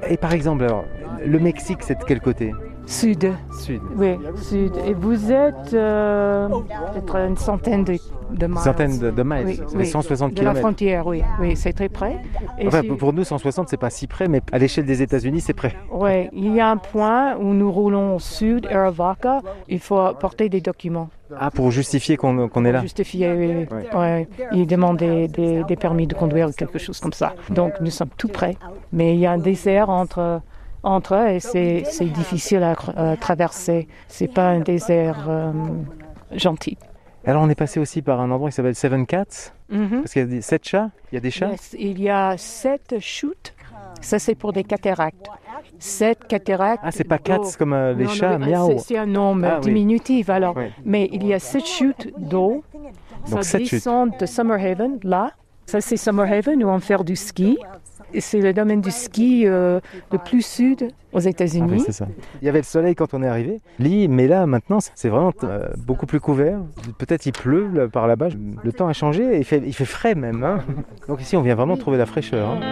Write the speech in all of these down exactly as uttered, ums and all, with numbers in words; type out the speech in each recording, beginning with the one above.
Et par exemple, alors, le Mexique, c'est de quel côté ? Sud. Sud. Oui, sud. Et vous êtes euh, peut-être une centaine de, de miles. Centaine de, de miles, Oui, ça fait oui. cent soixante De kilomètres. la frontière, oui, oui, c'est très près. Et Enfin, si- pour nous, cent soixante, c'est pas si près, mais à l'échelle des États-Unis, c'est près. Oui, il y a un point où nous roulons au sud, Arivaca, il faut apporter des documents. Ah, pour justifier qu'on, qu'on est là. Justifier, oui, oui. Ouais. Il demande des, des, des permis de conduire ou quelque chose comme ça. Donc nous sommes tout près, mais il y a un désert entre, entre eux et c'est, c'est difficile à euh, traverser. C'est pas un désert euh, gentil. Alors, on est passé aussi par un endroit qui s'appelle Seven Cats, Mm-hmm. parce qu'il y a des, sept chats. Il y a des chats. Yes, il y a sept chutes. Ça, c'est pour des cataractes. Sept cataractes. Ah, c'est pas d'eau. cats comme euh, les Non, non, chats, mais, miaou. c'est, c'est un nom Ah, oui. diminutif, alors. Oui. Mais il y a sept chutes d'eau. Donc, Ça sept chutes. descend de Summerhaven, là. Ça, c'est Summerhaven, où on fait du ski. Et c'est le domaine du ski euh, le plus sud aux Ah oui, États-Unis. c'est ça. Il y avait le soleil quand on est arrivé. Lit, mais là, maintenant, c'est vraiment euh, beaucoup plus couvert. Peut-être il pleut là, par là-bas. Le temps a changé et il fait, il fait frais même. Hein. Donc ici, on vient vraiment trouver la fraîcheur. Hein.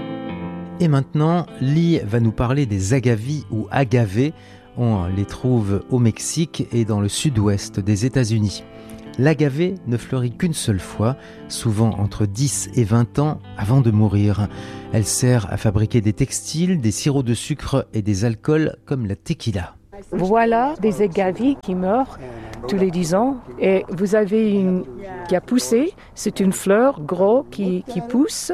Et maintenant, Lee va nous parler des agavis ou agavés. On les trouve au Mexique et dans le sud-ouest des États-Unis. L'agave ne fleurit qu'une seule fois, souvent entre dix et vingt ans avant de mourir. Elle sert à fabriquer des textiles, des sirops de sucre et des alcools comme la tequila. Voilà des agaves qui meurent tous les dix ans. Et vous avez une qui a poussé. C'est une fleur gros qui, qui pousse.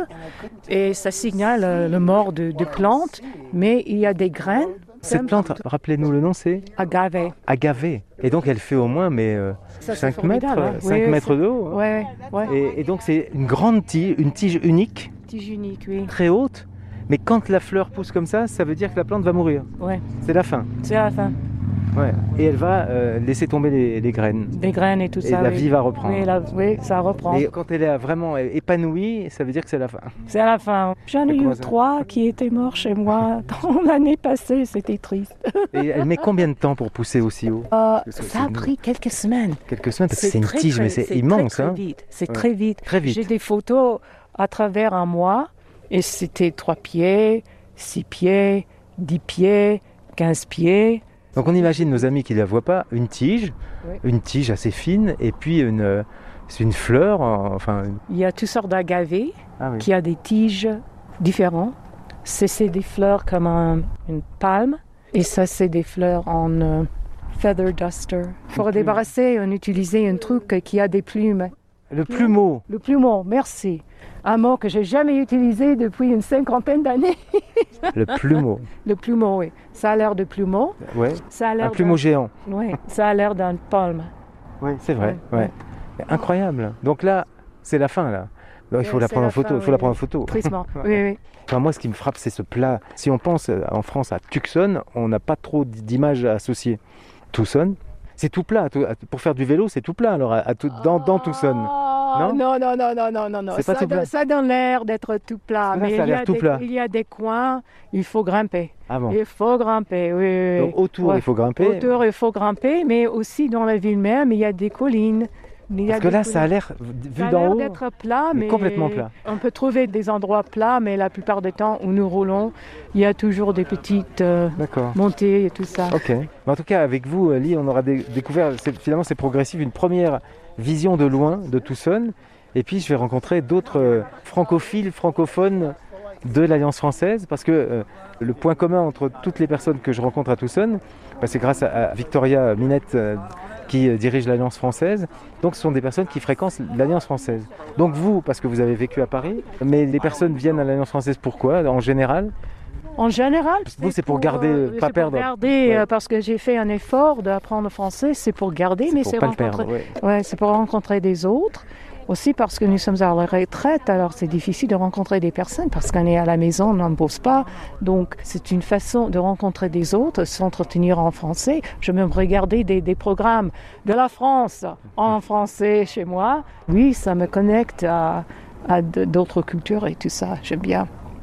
Et ça signale euh, le mort de, de plantes. Mais il y a des graines. Cette plante, rappelez-nous le nom, c'est Agave. agave. Et donc, elle fait au moins mais, euh, Ça, c'est cinq mètres, formidable, hein. cinq Oui, mètres c'est- de haut. Hein. Ouais, ouais. Et, et donc, c'est une grande tige, une tige unique, Tige unique, oui. très haute. Mais quand la fleur pousse comme ça, ça veut dire que la plante va mourir. Ouais, C'est la fin. c'est à la fin. Ouais. Et elle va euh, laisser tomber les, les graines. Des graines et tout Et ça. la oui. vie va reprendre. Oui, la- oui, ça reprend. Et quand elle est vraiment épanouie, ça veut dire que c'est la fin. C'est à la fin. J'en ai Et comment eu ça trois qui étaient morts chez moi dans l'année passée. C'était triste. Et elle met combien de temps pour pousser aussi haut? Euh, Parce que ça a c'est- pris quelques semaines. Quelques semaines, parce que c'est une très, tige, très- mais c'est immense. Très, très hein. vite. C'est Ouais. très vite. Très vite. J'ai des photos à travers un mois et c'était trois pieds, six pieds, dix pieds, quinze pieds. Donc on imagine nos amis qui ne la voient pas, une tige, Oui. une tige assez fine, et puis une, euh, c'est une fleur, euh, enfin... une- Il y a toutes sortes d'agavés Ah oui. qui a des tiges différentes. C'est, c'est des fleurs comme un- une palme et ça c'est des fleurs en euh, feather duster. Pour débarrasser, on utilisait un truc qui a des plumes. Le plumeau. Le plumeau, merci. Un mot que j'ai jamais utilisé depuis une cinquantaine d'années. Le plumeau. Le plumeau, oui. Ça a l'air de plumeau. Ouais. Ça a l'air Un plumeau géant. d'un... Oui, ça a l'air d'un palme. Oui, c'est vrai. Ouais, Ouais. Incroyable. Donc là, c'est la fin, là. Donc, il faut Ouais, la c'est prendre en la photo. fin, Il faut la oui, prendre en oui. photo. Tristement. Oui, oui. Enfin, moi, ce qui me frappe, c'est ce plat. Si on pense euh, en France à Tucson, on n'a pas trop d'images associées. Tucson, c'est tout plat. Tout- Pour faire du vélo, c'est tout plat. Alors, à- à tout- dans, dans Tucson. Ah, Non non, non, non, non, non, non, non. C'est Ça, pas tout donne- plat. ça donne l'air d'être tout plat. Là, mais ça a il y, l'air a tout des, plat. il y a des coins, il faut grimper. Ah bon. Il faut grimper, oui, oui, oui. Donc, autour, Ouais. il faut grimper. Autour, il faut grimper, mais aussi dans la ville même, il y a des collines. Il y a Parce que des là, ça a collines. l'air, Ça vu a d'en l'air haut, d'être plat, mais mais complètement plat. On peut trouver des endroits plats, mais la plupart du temps où nous roulons, il y a toujours des petites euh, d'accord. montées et tout ça. Ok. Mais en tout cas, avec vous, Lee, on aura dé- découvert, c'est- finalement, c'est progressif, une première vision de loin de Tucson. Et puis, je vais rencontrer d'autres euh, francophiles, francophones de l'Alliance française, parce que euh, le point commun entre toutes les personnes que je rencontre à Tucson, bah, c'est grâce à, à Victoria Minette euh, qui euh, dirige l'Alliance française. Donc, ce sont des personnes qui fréquentent l'Alliance française. Donc, vous, parce que vous avez vécu à Paris, mais les personnes viennent à l'Alliance française pourquoi, en général? En général, Vous, c'est pour garder, euh, pas c'est perdre. Pour garder, Ouais. euh, parce que j'ai fait un effort d'apprendre le français, c'est pour garder, mais pour c'est pas le rencontrer. perdre. Ouais. Ouais, c'est pour rencontrer des autres. Aussi parce que nous sommes à la retraite, alors c'est difficile de rencontrer des personnes parce qu'on est à la maison, on n'en bosse pas. Donc c'est une façon de rencontrer des autres, s'entretenir en français. Je vais même regarder des, des programmes de la France en français chez moi. Oui, ça me connecte à, à de- d'autres cultures et tout ça, j'aime bien.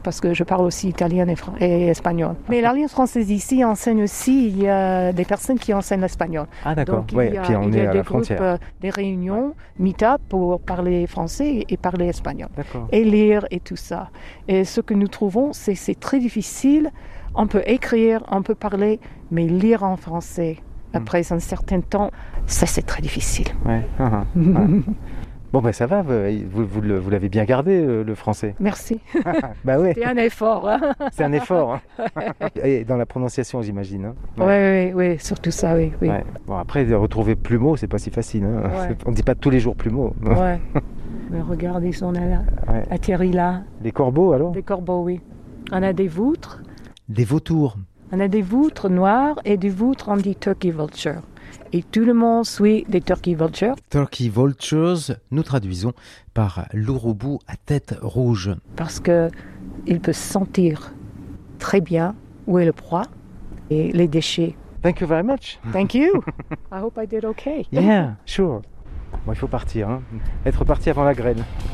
parce que je parle aussi italien et, fran- et espagnol. Mais l'Alliance française ici enseigne aussi, il y a des personnes qui enseignent l'espagnol. Ah d'accord, Donc, ouais, il y a, puis on il y est a à des la groupes, frontière. euh, des réunions, meet-up pour parler français et parler espagnol. D'accord. Et lire et tout ça. Et ce que nous trouvons, c'est c'est très difficile. On peut écrire, on peut parler, mais lire en français, après un certain temps, ça c'est très difficile. Ouais. ah, ah, ouais. Bon ben ça va, vous, vous, le- vous l'avez bien gardé le, le français. Merci. Bah ouais, C'est un effort. Hein? c'est un effort. Hein. Et dans la prononciation j'imagine. Hein. Oui, oui, oui, surtout ça, oui. oui. Ouais. Bon après retrouver plumeau c'est pas si facile. Hein. Ouais. C'est- On dit pas tous les jours plumeau. Ouais. Mais regardez, on a Ouais. atterri là. Les corbeaux alors. Des corbeaux, oui. On a des voutres. Des vautours. On a des voutres noires et des voutres, on dit turkey vulture. Et tout le monde suit des turkey vultures Turkey vultures, nous traduisons par l'ouroubou à tête rouge. parce qu'il peut sentir très bien où est le proie et les déchets. Thank you very much. Thank you. I hope I did okay. Yeah, sure. Bon il faut partir. Hein. Être parti avant la graine.